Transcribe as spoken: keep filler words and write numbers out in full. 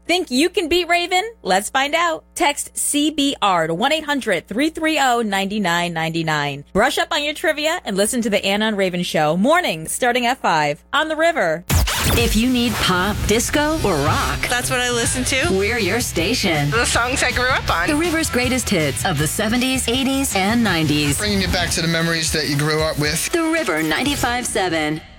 Think you can beat Raven? Let's find out. Text C B R to one eight hundred three three zero nine nine nine nine. Brush up on your trivia and listen to the Anna and Raven Show mornings starting at five on The River. If you need pop, disco, or rock, that's what I listen to. We're your station. The songs I grew up on. The River's greatest hits of the seventies, eighties, and nineties. Bringing you back to the memories that you grew up with. The River ninety-five point seven.